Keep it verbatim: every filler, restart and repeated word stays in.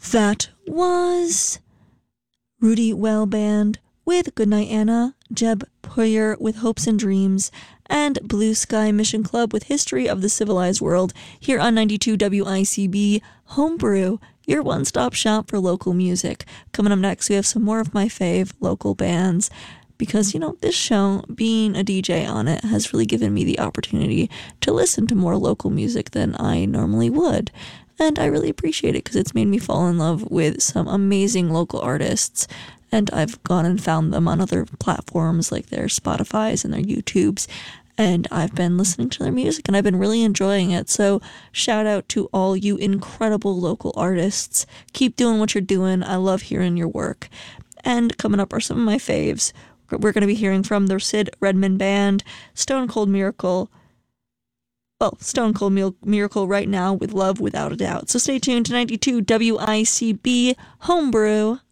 That was Rudy Well Band with Goodnight Anna, Jeb Puyer with Hopes and Dreams, and Blue Sky Mission Club with History of the Civilized World here on ninety-two W I C B Homebrew, your one-stop shop for local music. Coming up next, we have some more of my fave local bands because, you know, this show, being a D J on it, has really given me the opportunity to listen to more local music than I normally would. And I really appreciate it because it's made me fall in love with some amazing local artists. And I've gone and found them on other platforms like their Spotify's and their YouTubes. And I've been listening to their music and I've been really enjoying it. So shout out to all you incredible local artists. Keep doing what you're doing. I love hearing your work. And coming up are some of my faves. We're going to be hearing from the Sid Redmond Band, Stone Cold Miracle, well, Stone Cold Mil- Miracle right now with Love Without a Doubt. So stay tuned to ninety-two W I C B Homebrew.